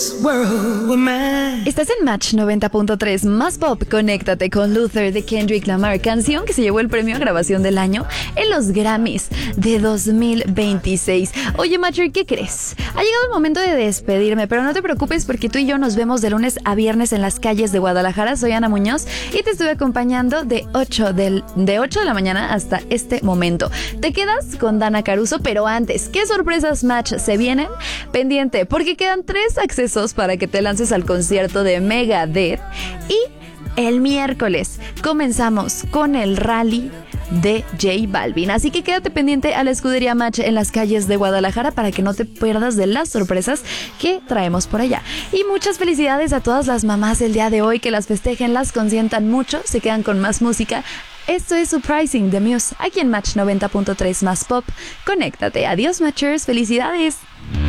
this world were mine. Estás en Match 90.3 más pop. Conéctate con Luther de Kendrick Lamar, canción que se llevó el premio a grabación del año en los Grammys de 2026. Oye, Matcher, ¿qué crees? Ha llegado el momento de despedirme, pero no te preocupes porque tú y yo nos vemos de lunes a viernes en las calles de Guadalajara. Soy Ana Muñoz y te estuve acompañando de 8 de la mañana hasta este momento. Te quedas con Dana Caruso, pero antes, ¿qué sorpresas Match se vienen? Pendiente, porque quedan 3 accesos para que te lances al concierto de Megadeth. Y el miércoles comenzamos con el rally de J Balvin. Así que quédate pendiente a la escudería Match en las calles de Guadalajara para que no te pierdas de las sorpresas que traemos por allá. Y muchas felicidades a todas las mamás del día de hoy, que las festejen, las consientan mucho, se quedan con más música. Esto es Surprising de Muse, aquí en Match 90.3 más pop. Conéctate. Adiós, Matchers. Felicidades.